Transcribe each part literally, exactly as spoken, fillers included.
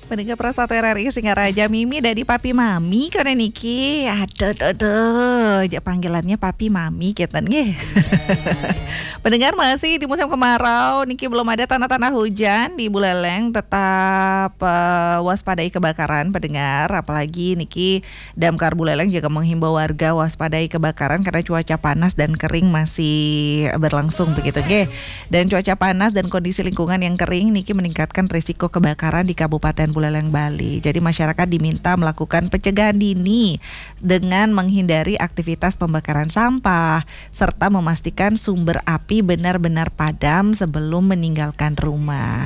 Pendengar Prostat R R I Singaraja, Mimi dari Papi Mami karena Niki ada ada aja panggilannya Papi Mami kita nih. Pendengar, masih di musim kemarau, Niki belum ada tanda-tanda hujan di Buleleng, tetap uh, waspadai kebakaran pendengar, apalagi Niki Damkar Buleleng juga menghimbau warga waspadai kebakaran karena cuaca panas dan kering masih berlangsung begitu nggih. Dan cuaca panas dan kondisi lingkungan yang kering Niki meningkatkan risiko kebakaran di Kabupaten Buleleng, Bali. Jadi masyarakat diminta melakukan pencegahan dini dengan menghindari aktivitas pembakaran sampah serta memastikan sumber api benar-benar padam sebelum meninggalkan rumah.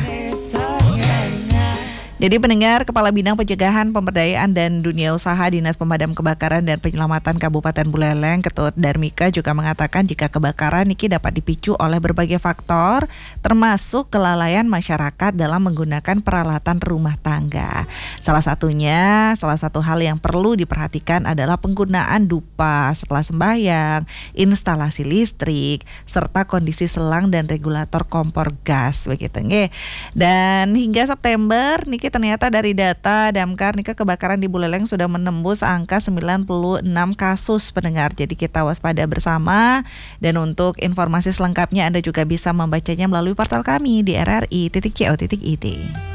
Jadi pendengar, Kepala Bidang Pencegahan, Pemberdayaan dan Dunia Usaha Dinas Pemadam Kebakaran dan Penyelamatan Kabupaten Buleleng, Ketut Darmika juga mengatakan jika kebakaran Niki dapat dipicu oleh berbagai faktor, termasuk kelalaian masyarakat dalam menggunakan peralatan rumah tangga. Salah satunya, salah satu hal yang perlu diperhatikan adalah penggunaan dupa setelah sembahyang, instalasi listrik, serta kondisi selang dan regulator kompor gas begitu nggih. Dan hingga September Niki ternyata dari data Damkar Nika kebakaran di Buleleng sudah menembus angka sembilan puluh enam kasus pendengar. Jadi kita waspada bersama, dan untuk informasi selengkapnya Anda juga bisa membacanya melalui portal kami di r r i titik co titik i d.